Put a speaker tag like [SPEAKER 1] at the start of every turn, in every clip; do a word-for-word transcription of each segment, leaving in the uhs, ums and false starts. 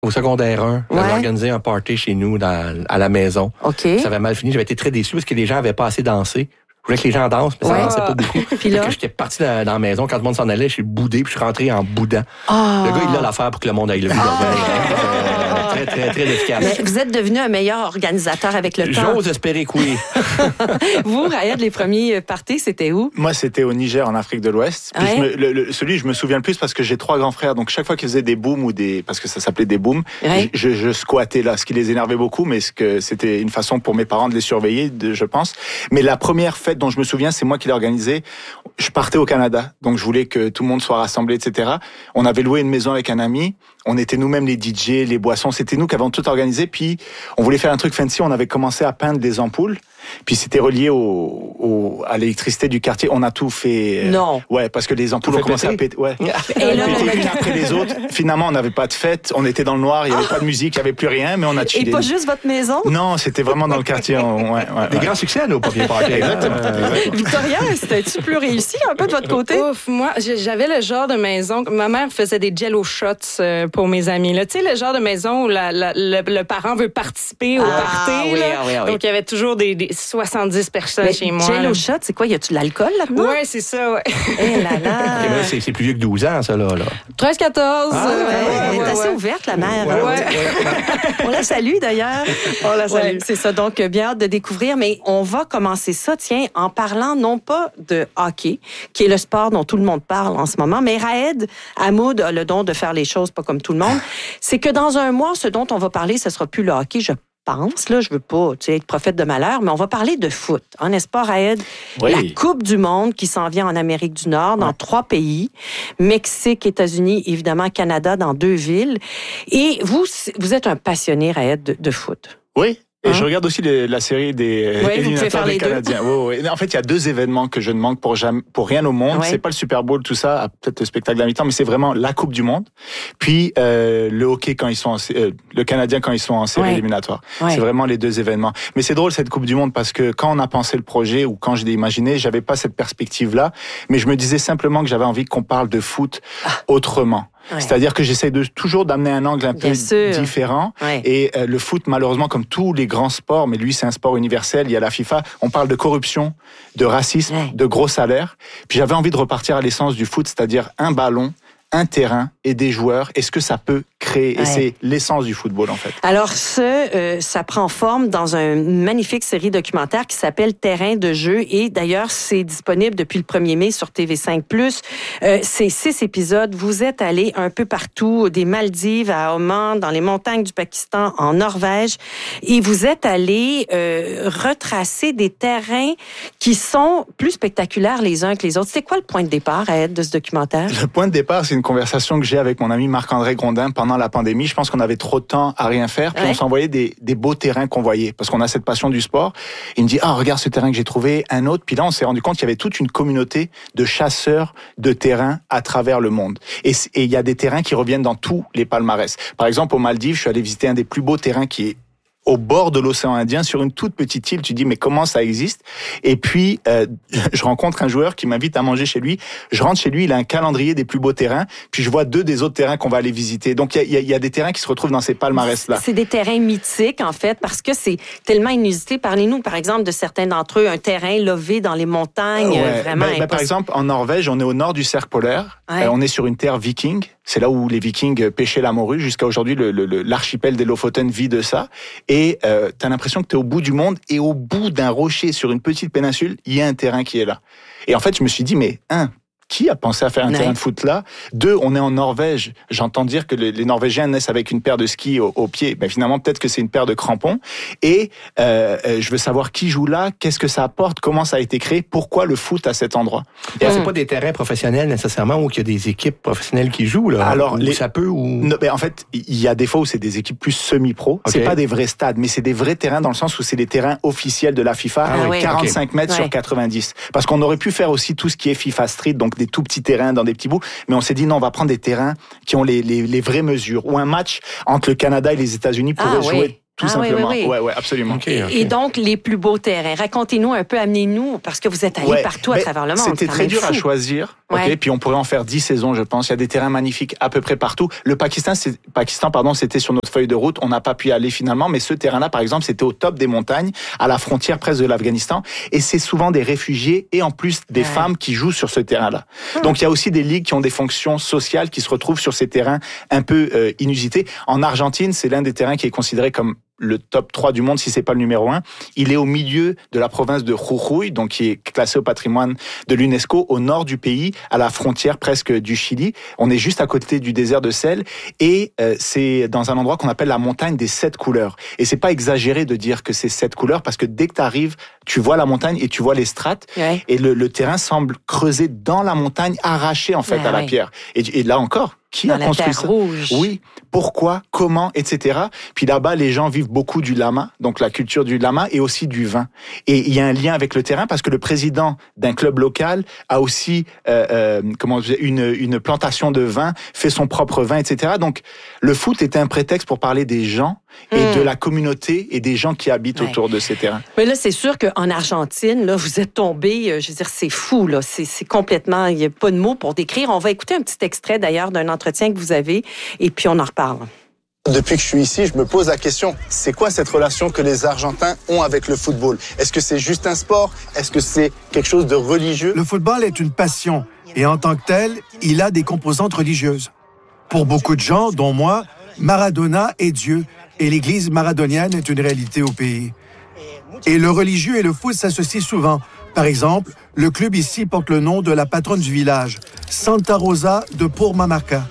[SPEAKER 1] Au secondaire un,
[SPEAKER 2] Ouais.
[SPEAKER 1] j'avais organisé un party chez nous dans, à la maison.
[SPEAKER 2] OK.
[SPEAKER 1] Ça avait mal fini. J'avais été très déçu parce que les gens avaient pas assez dansé. Je voulais que les gens dansent, mais ça
[SPEAKER 2] Ouais.
[SPEAKER 1] dansait pas beaucoup.
[SPEAKER 2] Puis là?
[SPEAKER 1] Fait que j'étais parti dans, dans la maison. Quand tout le monde s'en allait, je suis boudé, puis je suis rentré en boudant.
[SPEAKER 2] Ah.
[SPEAKER 1] Le gars, il a l'affaire pour que le monde aille le vivre. Très, très, très efficace.
[SPEAKER 2] Mais vous êtes devenu un meilleur organisateur avec le temps.
[SPEAKER 1] J'ose espérer que oui.
[SPEAKER 2] Vous, Raed, les premiers parties, c'était où?
[SPEAKER 3] Moi, c'était au Niger, en Afrique de l'Ouest. Puis
[SPEAKER 2] Ouais.
[SPEAKER 3] je me- le, le- celui, je me souviens le plus parce que j'ai trois grands frères. Donc, chaque fois qu'ils faisaient des booms ou des, parce que ça s'appelait des booms,
[SPEAKER 2] Ouais.
[SPEAKER 3] je, je squattais là, ce qui les énervait beaucoup, mais ce que c'était une façon pour mes parents de les surveiller, de, je pense. Mais la première fête dont je me souviens, c'est moi qui l'ai organisée. Je partais au Canada, donc je voulais que tout le monde soit rassemblé, et cetera. On avait loué une maison avec un ami. On était nous-mêmes les D J, les boissons. C'était nous qui avons tout organisé. Puis, on voulait faire un truc fancy. On avait commencé à peindre des ampoules. Puis, c'était relié au, au, à l'électricité du quartier. On a tout fait. euh,
[SPEAKER 2] Non.
[SPEAKER 3] Ouais, parce que les ampoules
[SPEAKER 1] Tout
[SPEAKER 3] ont
[SPEAKER 1] fait
[SPEAKER 3] commencé
[SPEAKER 1] péter.
[SPEAKER 3] à péter. Ouais.
[SPEAKER 2] Et là,
[SPEAKER 3] Péter
[SPEAKER 2] on a-
[SPEAKER 3] une après les autres. Finalement, on n'avait pas de fête. On était dans le noir. Il n'y avait pas de musique. Il n'y avait plus rien. Mais on a
[SPEAKER 2] Et
[SPEAKER 3] chillé.
[SPEAKER 2] pas juste votre maison?
[SPEAKER 3] Non, c'était vraiment dans le quartier. on- ouais, ouais,
[SPEAKER 1] Des
[SPEAKER 3] ouais.
[SPEAKER 1] grands succès à nos premiers parties.
[SPEAKER 3] Exactement.
[SPEAKER 1] Euh,
[SPEAKER 2] Victoria, c'était-tu plus réussi un peu de votre côté?
[SPEAKER 4] Ouf, moi, j'ai- j'avais le genre de maison. Ma mère faisait des jello shots euh, pour mes amis. Là. Tu sais, le genre de maison où la, la- le, le parent veut participer au
[SPEAKER 2] Ah,
[SPEAKER 4] party.
[SPEAKER 2] oui,
[SPEAKER 4] là.
[SPEAKER 2] ah oui, ah oui.
[SPEAKER 4] Donc, il y avait toujours des, des soixante-dix personnes
[SPEAKER 2] Mais
[SPEAKER 4] chez moi.
[SPEAKER 2] Jello shot, c'est quoi? Y a-tu de l'alcool là-dedans?
[SPEAKER 4] Oui, c'est ça, ouais.
[SPEAKER 2] Eh là là!
[SPEAKER 1] ok, mais là, c'est c'est plus vieux que douze ans, ça, là. là.
[SPEAKER 4] treize quatorze.
[SPEAKER 2] Ah,
[SPEAKER 4] euh,
[SPEAKER 2] ouais, elle est
[SPEAKER 4] ouais,
[SPEAKER 2] assez
[SPEAKER 4] ouais.
[SPEAKER 2] ouverte, la mère.
[SPEAKER 1] Ouais,
[SPEAKER 2] hein.
[SPEAKER 1] ouais,
[SPEAKER 2] On la salue, d'ailleurs.
[SPEAKER 4] On la salue.
[SPEAKER 2] Ouais, c'est ça. Donc, euh, bien hâte de découvrir. Mais on va commencer ça, tiens, en parlant non pas de hockey, qui est le sport dont tout le monde parle en ce moment, mais Raed Hamoud a le don de faire les choses pas comme tout le monde. C'est que dans un mois, ce dont on va parler, ce sera plus le hockey, je pense. Là, je veux pas tu sais, être prophète de malheur, mais on va parler de foot. Hein, n'est-ce pas, Raed?
[SPEAKER 3] Oui.
[SPEAKER 2] La Coupe du monde qui s'en vient en Amérique du Nord, dans
[SPEAKER 3] Ouais.
[SPEAKER 2] trois pays. Mexique, États-Unis, évidemment, Canada, dans deux villes. Et vous, vous êtes un passionné, Raed, de, de foot.
[SPEAKER 3] Oui. Et
[SPEAKER 2] Hein?
[SPEAKER 3] je regarde aussi les- la série des
[SPEAKER 2] Oui, vous pouvez
[SPEAKER 3] éliminatoires
[SPEAKER 2] faire
[SPEAKER 3] des
[SPEAKER 2] les deux.
[SPEAKER 3] Canadiens. Oui, oui. En fait, il y a deux événements que je ne manque pour jamais, pour rien au monde.
[SPEAKER 2] Ouais.
[SPEAKER 3] C'est pas le Super Bowl, tout ça, peut-être le spectacle à mi-temps, mais c'est vraiment la Coupe du Monde. Puis euh, le hockey quand ils sont, en, euh, le Canadien quand ils sont en série
[SPEAKER 2] Ouais.
[SPEAKER 3] éliminatoire.
[SPEAKER 2] Ouais.
[SPEAKER 3] C'est vraiment les deux événements. Mais c'est drôle cette Coupe du Monde parce que quand on a pensé le projet ou quand je l'ai imaginé, j'avais pas cette perspective-là, mais je me disais simplement que j'avais envie qu'on parle de foot autrement.
[SPEAKER 2] Ouais.
[SPEAKER 3] C'est-à-dire que j'essaie de toujours d'amener un angle un peu
[SPEAKER 2] Bien sûr.
[SPEAKER 3] différent.
[SPEAKER 2] Ouais.
[SPEAKER 3] Et euh, le foot, malheureusement, comme tous les grands sports, mais lui, c'est un sport universel, il y a la FIFA, on parle de corruption, de racisme,
[SPEAKER 2] Ouais.
[SPEAKER 3] de gros salaires. Puis j'avais envie de repartir à l'essence du foot, c'est-à-dire un ballon, un terrain et des joueurs. Est-ce que ça peut créer?
[SPEAKER 2] Ouais.
[SPEAKER 3] Et c'est l'essence du football, en fait.
[SPEAKER 2] Alors, ce, euh, ça prend forme dans une magnifique série documentaire qui s'appelle Terrain de jeu. Et d'ailleurs, c'est disponible depuis le premier mai sur T V cinq plus. Euh, c'est six épisodes. Vous êtes allé un peu partout, des Maldives à Oman, dans les montagnes du Pakistan, en Norvège. Et vous êtes allé euh, retracer des terrains qui sont plus spectaculaires les uns que les autres. C'est quoi le point de départ, Ed, de ce documentaire?
[SPEAKER 3] Le point de départ, c'est une conversation que j'ai avec mon ami Marc-André Grondin pendant la pandémie. Je pense qu'on avait trop de temps à rien faire. Puis
[SPEAKER 2] Ouais.
[SPEAKER 3] on s'envoyait des, des beaux terrains qu'on voyait. Parce qu'on a cette passion du sport. Il me dit, ah, regarde ce terrain que j'ai trouvé, un autre. Puis là, on s'est rendu compte qu'il y avait toute une communauté de chasseurs de terrains à travers le monde. Et c- et il y a des terrains qui reviennent dans tous les palmarès. Par exemple, aux Maldives, je suis allé visiter un des plus beaux terrains qui est au bord de l'océan Indien, sur une toute petite île. Tu dis, mais comment ça existe? Et puis, euh, je rencontre un joueur qui m'invite à manger chez lui. Je rentre chez lui, il a un calendrier des plus beaux terrains. Puis je vois deux des autres terrains qu'on va aller visiter. Donc, il y a, il y a- il y a des terrains qui se retrouvent dans ces palmarès-là.
[SPEAKER 2] C'est des terrains mythiques, en fait, parce que c'est tellement inusité. Parlez-nous, par exemple, de certains d'entre eux, un terrain lové dans les montagnes,
[SPEAKER 3] Ouais.
[SPEAKER 2] euh, vraiment
[SPEAKER 3] Ben- ben, par
[SPEAKER 2] impossible.
[SPEAKER 3] exemple, en Norvège, on est au nord du cercle polaire.
[SPEAKER 2] Ouais.
[SPEAKER 3] Euh, on est sur une terre viking. C'est là où les Vikings pêchaient la morue. Jusqu'à aujourd'hui, le, le- le- l'archipel des Lofoten vit de ça. Et euh, t'as l'impression que t'es au bout du monde. Et au bout d'un rocher sur une petite péninsule, il y a un terrain qui est là. Et en fait, je me suis dit, mais un, qui a pensé à faire un
[SPEAKER 2] Ouais.
[SPEAKER 3] terrain de foot là? Deux, on est en Norvège. J'entends dire que les, les Norvégiens naissent avec une paire de skis au, au pied. Ben finalement, peut-être que c'est une paire de crampons. Et euh, euh, je veux savoir qui joue là, qu'est-ce que ça apporte, comment ça a été créé, pourquoi le foot à cet endroit.
[SPEAKER 1] Et c'est pas des terrains professionnels nécessairement où il y a des équipes professionnelles qui jouent, là.
[SPEAKER 3] Alors,
[SPEAKER 1] Ou
[SPEAKER 3] les-
[SPEAKER 1] ça peut ou.
[SPEAKER 3] Non, ben en fait, il y a des fois où c'est des équipes plus semi-pro.
[SPEAKER 1] Ok.
[SPEAKER 3] C'est pas des vrais stades, mais c'est des vrais terrains dans le sens où c'est des terrains officiels de la FIFA,
[SPEAKER 2] Ah oui.
[SPEAKER 3] quarante-cinq mètres
[SPEAKER 2] Ouais.
[SPEAKER 3] sur quatre-vingt-dix. Parce qu'on aurait pu faire aussi tout ce qui est FIFA Street, donc des tout petits terrains dans des petits bouts, mais on s'est dit non, on va prendre des terrains qui ont les, les, les vraies mesures. Ou un match entre le Canada et les États-Unis pourrait
[SPEAKER 2] Ah
[SPEAKER 3] jouer
[SPEAKER 2] oui.
[SPEAKER 3] tout
[SPEAKER 2] ah,
[SPEAKER 3] simplement.
[SPEAKER 2] Oui, oui, oui.
[SPEAKER 3] Ouais, ouais, absolument.
[SPEAKER 1] Okay, okay.
[SPEAKER 2] Et donc, les plus beaux terrains. Racontez-nous un peu, amenez-nous, parce que vous êtes allés
[SPEAKER 3] Ouais,
[SPEAKER 2] partout à travers le monde.
[SPEAKER 3] C'était très dur
[SPEAKER 2] fou.
[SPEAKER 3] à choisir.
[SPEAKER 2] Ouais.
[SPEAKER 3] Okay, puis on pourrait en faire dix saisons, je pense. Il y a des terrains magnifiques à peu près partout. Le Pakistan, c'est, Pakistan, pardon, c'était sur notre feuille de route. On n'a pas pu y aller finalement, mais ce terrain-là, par exemple, c'était au top des montagnes, à la frontière presque de l'Afghanistan. Et c'est souvent des réfugiés et en plus des ouais. femmes qui jouent sur ce terrain-là. Hum. Donc il y a aussi des ligues qui ont des fonctions sociales qui se retrouvent sur ces terrains un peu euh, inusités. En Argentine, c'est l'un des terrains qui est considéré comme le top trois du monde, si c'est pas le numéro un. Il est au milieu de la province de Jujuy, donc qui est classé au patrimoine de l'UNESCO, au nord du pays, à la frontière presque du Chili. On est juste à côté du désert de sel et euh, c'est dans un endroit qu'on appelle la montagne des sept couleurs. Et c'est pas exagéré de dire que c'est sept couleurs parce que dès que tu arrives, tu vois la montagne et tu vois les strates ouais. et le, le terrain semble creuser dans la montagne, arraché en fait ouais, à la ouais. pierre. Et, et là encore, qui
[SPEAKER 2] dans
[SPEAKER 3] a construit
[SPEAKER 2] ça?
[SPEAKER 3] Rouge. Oui. Pourquoi? Comment? Etc. Puis là-bas, les gens vivent beaucoup du lama, donc la culture du lama et aussi du vin. Et il y a un lien avec le terrain parce que le président d'un club local a aussi euh, euh, comment une, une plantation de vin, fait son propre vin, et cetera. Donc le foot était un prétexte pour parler des gens et mmh. de la communauté et des gens qui habitent ouais. autour de ces terrains.
[SPEAKER 2] Mais là, c'est sûr qu'en Argentine, là, vous êtes tombé, je veux dire, c'est fou, là. C'est, c'est complètement, il n'y a pas de mots pour décrire. On va écouter un petit extrait d'ailleurs d'un entretien que vous avez et puis on en reparle.
[SPEAKER 5] Depuis que je suis ici, je me pose la question, c'est quoi cette relation que les Argentins ont avec le football? Est-ce que c'est juste un sport? Est-ce que c'est quelque chose de religieux?
[SPEAKER 6] Le football est une passion et en tant que tel, il a des composantes religieuses. Pour beaucoup de gens, dont moi, Maradona est Dieu et l'église maradonienne est une réalité au pays. Et le religieux et le foot s'associent souvent. Par exemple, le club ici porte le nom de la patronne du village, Santa Rosa de Purmamarca.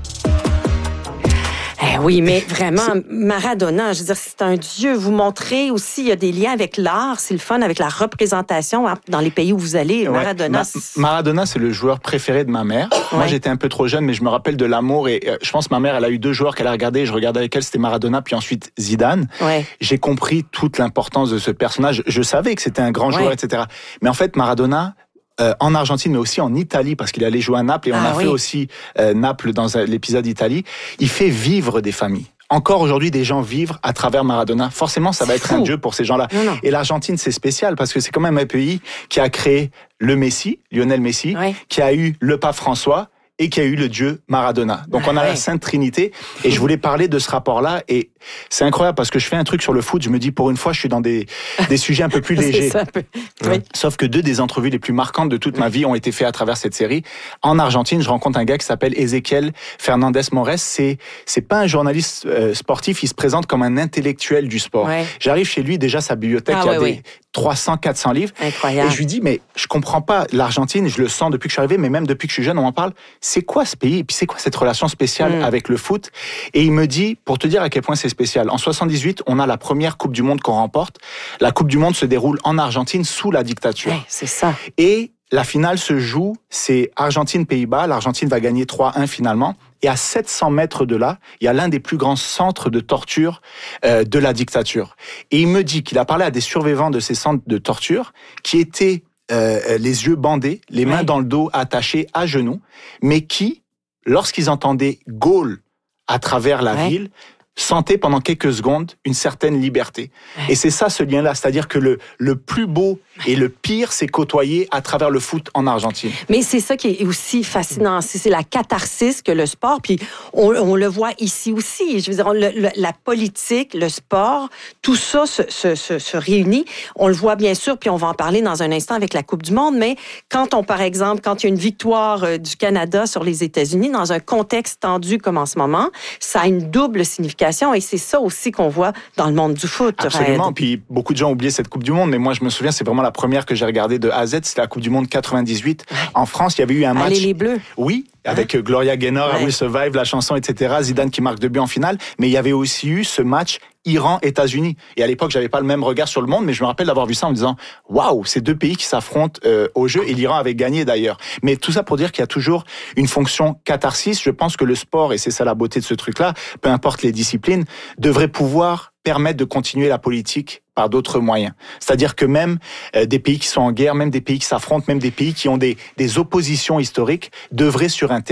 [SPEAKER 2] Eh oui, mais vraiment, Maradona, je veux dire, c'est un dieu. Vous montrez aussi, il y a des liens avec l'art, c'est le fun, avec la représentation hein, dans les pays où vous allez. Maradona,
[SPEAKER 3] ouais, Ma- Maradona, c'est le joueur préféré de ma mère. Ouais. Moi, j'étais un peu trop jeune, mais je me rappelle de l'amour. Et euh, je pense que ma mère, elle a eu deux joueurs qu'elle a regardés. Je regardais avec elle, c'était Maradona, puis ensuite Zidane.
[SPEAKER 2] Ouais.
[SPEAKER 3] J'ai compris toute l'importance de ce personnage. Je savais que c'était un grand joueur, ouais. et cetera. Mais en fait, Maradona... Euh, en Argentine, mais aussi en Italie, parce qu'il allait jouer à Naples, et on ah, a oui. fait aussi euh, Naples dans euh, l'épisode Italie. Il fait vivre des familles. Encore aujourd'hui, des gens vivent à travers Maradona. Forcément, ça va être fou. Un dieu pour ces gens-là. Non, non. Et l'Argentine, c'est spécial, parce que c'est quand même un pays qui a créé le Messi, Lionel Messi, ouais. qui a eu le pape François, et qui a eu le dieu Maradona. Donc on a ouais. la Sainte Trinité, et je voulais parler de ce rapport-là, et c'est incroyable parce que je fais un truc sur le foot, je me dis pour une fois je suis dans des, des sujets un peu plus légers.
[SPEAKER 2] Ça, peu... oui.
[SPEAKER 3] Sauf que deux des entrevues les plus marquantes de toute ma vie ont été faites à travers cette série. En Argentine, je rencontre un gars qui s'appelle Ezequiel Fernandez Mores. C'est, c'est pas un journaliste euh, sportif, il se présente comme un intellectuel du sport. Ouais. J'arrive chez lui, déjà sa bibliothèque, ah, il y a ouais, des ouais. trois cents, quatre cents livres.
[SPEAKER 2] Incroyable.
[SPEAKER 3] Et je lui dis, mais je comprends pas l'Argentine, je le sens depuis que je suis arrivé, mais même depuis que je suis jeune, on en parle. C'est quoi ce pays? Et puis c'est quoi cette relation spéciale mmh. avec le foot? Et il me dit, pour te dire à quel point c'est spécial, en soixante-dix-huit, on a la première Coupe du Monde qu'on remporte. La Coupe du Monde se déroule en Argentine sous la dictature.
[SPEAKER 2] Ouais, c'est ça.
[SPEAKER 3] Et la finale se joue, c'est Argentine-Pays-Bas. L'Argentine va gagner trois un finalement. Et à sept cents mètres de là, il y a l'un des plus grands centres de torture euh, de la dictature. Et il me dit qu'il a parlé à des survivants de ces centres de torture qui étaient euh, les yeux bandés, les mains ouais. dans le dos, attachés à genoux, mais qui, lorsqu'ils entendaient « Gaulle » à travers la ouais. ville, sentaient pendant quelques secondes une certaine liberté. Ouais. Et c'est ça, ce lien-là. C'est-à-dire que le, le plus beau et le pire s'est côtoyé à travers le foot en Argentine.
[SPEAKER 2] Mais c'est ça qui est aussi fascinant. C'est la catharsis que le sport, puis on, on le voit ici aussi. Je veux dire, le, le, la politique, le sport, tout ça se, se, se, se réunit. On le voit bien sûr, puis on va en parler dans un instant avec la Coupe du Monde, mais quand on, par exemple, quand il y a une victoire du Canada sur les États-Unis, dans un contexte tendu comme en ce moment, ça a une double signification. Et c'est ça aussi qu'on voit dans le monde du foot.
[SPEAKER 3] Absolument.
[SPEAKER 2] Red.
[SPEAKER 3] Puis beaucoup de gens ont oublié cette Coupe du Monde, mais moi je me souviens, c'est vraiment la première que j'ai regardée de A à Z. C'était la Coupe du Monde quatre-vingt-dix-huit. Ouais. En France, il y avait eu un match.
[SPEAKER 2] Allez les Bleus.
[SPEAKER 3] Oui, avec hein? Gloria Gaynor,
[SPEAKER 2] ouais.
[SPEAKER 3] I Will Survive, la chanson, et cetera. Zidane qui marque deux buts en finale. Mais il y avait aussi eu ce match Iran-États-Unis. Et à l'époque, j'avais pas le même regard sur le monde, mais je me rappelle d'avoir vu ça en me disant « Waouh, c'est deux pays qui s'affrontent euh, au jeu. » Et l'Iran avait gagné d'ailleurs. Mais tout ça pour dire qu'il y a toujours une fonction catharsis. Je pense que le sport, et c'est ça la beauté de ce truc-là, peu importe les disciplines, devrait pouvoir permettre de continuer la politique par d'autres moyens. C'est-à-dire que même euh, des pays qui sont en guerre, même des pays qui s'affrontent, même des pays qui ont des, des oppositions historiques, devraient sur un terrain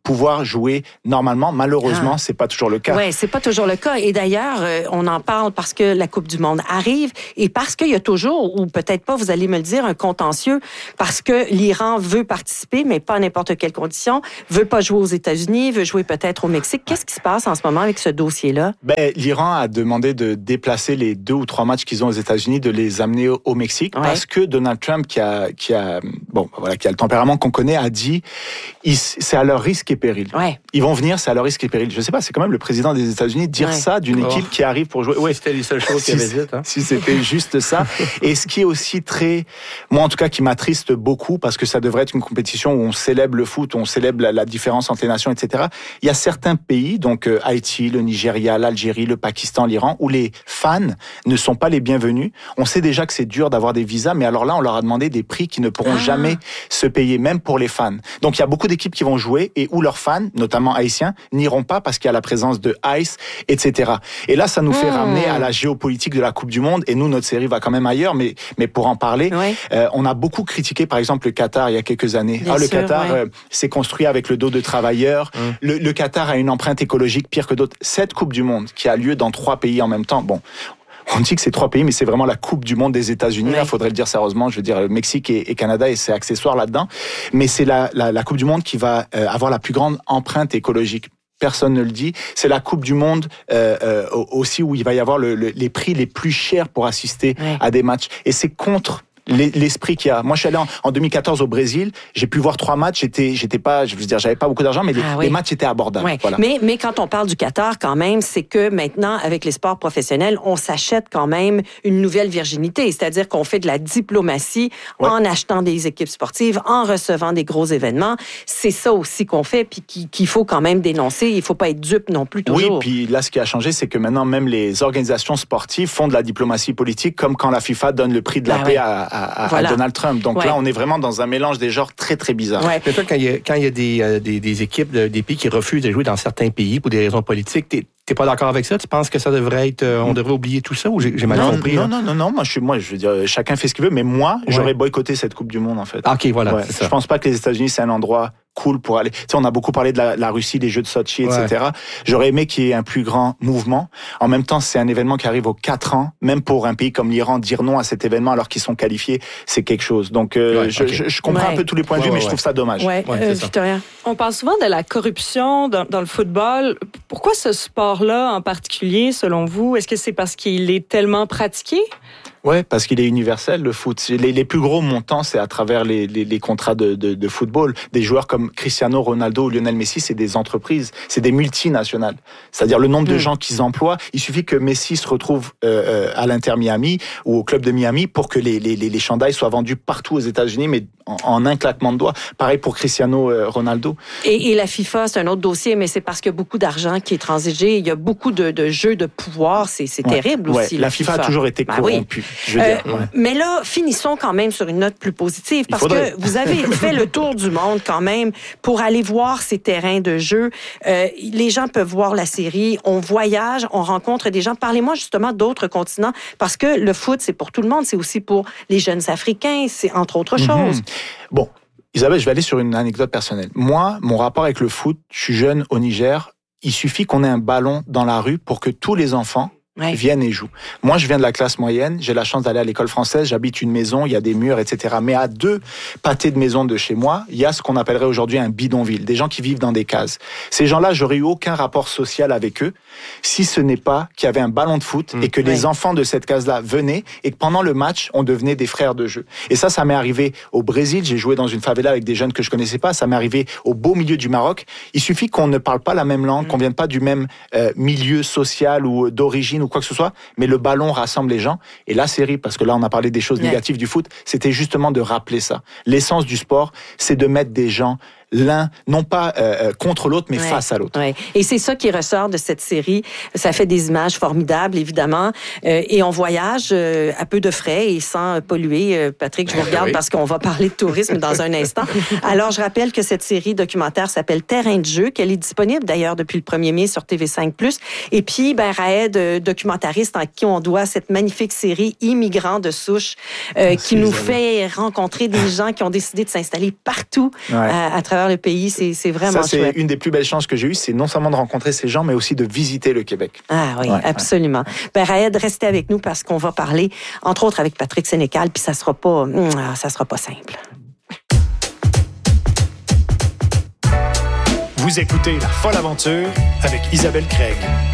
[SPEAKER 3] pouvoir jouer normalement. Malheureusement, ah. c'est pas toujours le cas.
[SPEAKER 2] Oui, c'est pas toujours le cas. Et d'ailleurs, euh, on en parle parce que la Coupe du monde arrive et parce qu'il y a toujours, ou peut-être pas, vous allez me le dire, un contentieux, parce que l'Iran veut participer, mais pas à n'importe quelle condition, veut pas jouer aux États-Unis, veut jouer peut-être au Mexique. Qu'est-ce qui se passe en ce moment avec ce dossier-là?
[SPEAKER 3] Ben, l'Iran a demandé de déplacer les deux ou trois matchs qu'ils ont aux États-Unis, de les amener au, au Mexique, ouais. parce que Donald Trump, qui a, qui a, bon, voilà, qui a le tempérament qu'on connaît, a dit, il, c'est à leur risque et péril.
[SPEAKER 2] Ouais.
[SPEAKER 3] Ils vont venir, c'est à leur risque et péril. Je sais pas, c'est quand même le président des États-Unis dire ouais. ça d'une oh. équipe qui arrive pour jouer.
[SPEAKER 1] Ouais, c'était les seules choses qu'il y avait dites. Hein.
[SPEAKER 3] Si c'était juste ça. Et ce qui est aussi très, moi en tout cas, qui m'attriste beaucoup, parce que ça devrait être une compétition où on célèbre le foot, où on célèbre la, la différence entre les nations, et cetera. Il y a certains pays, donc euh, Haïti, le Nigeria, l'Algérie, le Pakistan, l'Iran, où les fans ne sont pas les bienvenus. On sait déjà que c'est dur d'avoir des visas, mais alors là, on leur a demandé des prix qui ne pourront ah. jamais se payer, même pour les fans. Donc il y a beaucoup d'équipes qui vont jouer et où leurs fans, notamment haïtiens, n'iront pas parce qu'il y a la présence de ICE, et cetera. Et là, ça nous fait mmh. ramener à la géopolitique de la Coupe du Monde. Et nous, notre série va quand même ailleurs, mais, mais pour en parler, oui. euh, on a beaucoup critiqué, par exemple, le Qatar il y a quelques années. Ah, le sûr, Qatar ouais. euh, s'est construit avec le dos de travailleurs. Mmh. Le, le Qatar a une empreinte écologique pire que d'autres. Cette Coupe du Monde qui a lieu dans trois pays en même temps, bon... On dit que c'est trois pays, mais c'est vraiment la Coupe du monde des États-Unis. Il oui. faudrait le dire sérieusement. Je veux dire, le Mexique et, et Canada, et c'est accessoire là-dedans. Mais c'est la, la, la Coupe du monde qui va euh, avoir la plus grande empreinte écologique. Personne ne le dit. C'est la Coupe du monde euh, euh, aussi où il va y avoir le, le, les prix les plus chers pour assister oui. à des matchs. Et c'est contre l'esprit qu'il y a. Moi, je suis allé en, en deux mille quatorze au Brésil. J'ai pu voir trois matchs. J'étais, j'étais pas, je veux dire, j'avais pas beaucoup d'argent, mais les, ah oui. les matchs étaient abordables.
[SPEAKER 2] Oui.
[SPEAKER 3] Voilà.
[SPEAKER 2] Mais, mais quand on parle du Qatar, quand même, c'est que maintenant, avec les sports professionnels, on s'achète quand même une nouvelle virginité. C'est-à-dire qu'on fait de la diplomatie ouais. en achetant des équipes sportives, en recevant des gros événements. C'est ça aussi qu'on fait, puis qu'il faut quand même dénoncer. Il faut pas être dupe non plus toujours.
[SPEAKER 3] Oui, puis là, ce qui a changé, c'est que maintenant, même les organisations sportives font de la diplomatie politique, comme quand la FIFA donne le prix de la ah, paix ouais. à À, à, voilà. à Donald Trump. Donc ouais. là, on est vraiment dans un mélange des genres très, très bizarre.
[SPEAKER 1] Ouais. Mais toi, quand il y a, quand il y a des, euh, des, des équipes, de, des pays qui refusent de jouer dans certains pays pour des raisons politiques, t'es, t'es pas d'accord avec ça? Tu penses que ça devrait être, euh, on devrait oublier tout ça ou j'ai, j'ai mal
[SPEAKER 3] non,
[SPEAKER 1] compris?
[SPEAKER 3] Non,
[SPEAKER 1] là?
[SPEAKER 3] non, non, non. Moi, je suis, moi, je veux dire, chacun fait ce qu'il veut, mais moi, ouais. j'aurais boycotté cette Coupe du Monde, en fait.
[SPEAKER 1] Ah, ok, voilà. Ouais.
[SPEAKER 3] C'est ça. Je pense pas que les États-Unis, c'est un endroit cool pour aller. Tu sais, on a beaucoup parlé de la, la Russie, des Jeux de Sochi, et cetera. Ouais. J'aurais aimé qu'il y ait un plus grand mouvement. En même temps, c'est un événement qui arrive aux quatre ans. Même pour un pays comme l'Iran, dire non à cet événement alors qu'ils sont qualifiés, c'est quelque chose. Donc, euh, ouais, je, okay. je, je comprends ouais. un peu tous les points de vue, ouais, ouais, mais je trouve ça dommage.
[SPEAKER 2] Ouais, ouais, euh, Victoria.
[SPEAKER 4] On parle souvent de la corruption dans, dans le football. Pourquoi ce sport-là en particulier, selon vous? Est-ce que c'est parce qu'il est tellement pratiqué?
[SPEAKER 3] Ouais, parce qu'il est universel, le foot. Les, les plus gros montants, c'est à travers les, les, les contrats de, de, de football. Des joueurs comme Cristiano Ronaldo ou Lionel Messi, c'est des entreprises, c'est des multinationales. C'est-à-dire le nombre mmh. de gens qu'ils emploient. Il suffit que Messi se retrouve euh, à l'Inter Miami ou au club de Miami pour que les, les, les chandails soient vendus partout aux États-Unis, mais en, en un claquement de doigts. Pareil pour Cristiano euh, Ronaldo.
[SPEAKER 2] Et, et la FIFA, c'est un autre dossier, mais c'est parce qu'il y a beaucoup d'argent qui est transigé. Il y a beaucoup de, de jeux de pouvoir. C'est, c'est ouais. terrible
[SPEAKER 3] ouais.
[SPEAKER 2] aussi.
[SPEAKER 3] La, la FIFA, FIFA a toujours été ben corrompue. Oui. Je veux
[SPEAKER 2] euh,
[SPEAKER 3] dire, ouais.
[SPEAKER 2] Mais là, finissons quand même sur une note plus positive, parce que vous avez fait le tour du monde quand même pour aller voir ces terrains de jeu. Euh, les gens peuvent voir la série, on voyage, on rencontre des gens. Parlez-moi justement d'autres continents, parce que le foot, c'est pour tout le monde, c'est aussi pour les jeunes Africains, c'est entre autres choses.
[SPEAKER 3] Mm-hmm. Bon, Isabelle, je vais aller sur une anecdote personnelle. Moi, mon rapport avec le foot, je suis jeune au Niger, il suffit qu'on ait un ballon dans la rue pour que tous les enfants Ouais. viennent et jouent. Moi, je viens de la classe moyenne, j'ai la chance d'aller à l'école française, j'habite une maison, il y a des murs, et cetera. Mais à deux pâtés de maison de chez moi, il y a ce qu'on appellerait aujourd'hui un bidonville, des gens qui vivent dans des cases. Ces gens-là, j'aurais eu aucun rapport social avec eux si ce n'est pas qu'il y avait un ballon de foot mmh. et que ouais. les enfants de cette case-là venaient et que pendant le match, on devenait des frères de jeu. Et ça, ça m'est arrivé au Brésil, j'ai joué dans une favela avec des jeunes que je connaissais pas, ça m'est arrivé au beau milieu du Maroc. Il suffit qu'on ne parle pas la même langue, mmh. qu'on vienne pas du même euh, milieu social ou d'origine ou quoi que ce soit, mais le ballon rassemble les gens. Et la série, parce que là, on a parlé des choses ouais. négatives du foot, c'était justement de rappeler ça. L'essence du sport, c'est de mettre des gens l'un, non pas euh, contre l'autre, mais ouais, face à l'autre.
[SPEAKER 2] Ouais. Et c'est ça qui ressort de cette série. Ça fait des images formidables, évidemment. Euh, et on voyage euh, à peu de frais et sans polluer. Euh, Patrick, je vous regarde oui. parce qu'on va parler de tourisme dans un instant. Alors, je rappelle que cette série documentaire s'appelle Terrain de jeu, qu'elle est disponible d'ailleurs depuis le premier mai sur T V cinq plus. Et puis, ben, Raed, euh, documentariste en qui on doit cette magnifique série Immigrants de souche, euh, qui nous fait rencontrer des gens qui ont décidé de s'installer partout ouais. euh, à travers travers le pays. C'est, c'est vraiment
[SPEAKER 3] Ça, c'est
[SPEAKER 2] chouette.
[SPEAKER 3] une des plus belles chances que j'ai eues, c'est non seulement de rencontrer ces gens, mais aussi de visiter le Québec.
[SPEAKER 2] Ah oui,
[SPEAKER 3] Ouais,
[SPEAKER 2] absolument.
[SPEAKER 3] ouais.
[SPEAKER 2] Ben, Raed, restez avec nous parce qu'on va parler, entre autres, avec Patrick Sénécal, puis ça sera pas, hum, ça sera pas simple.
[SPEAKER 7] Vous écoutez La Folle Aventure avec Isabelle Craig.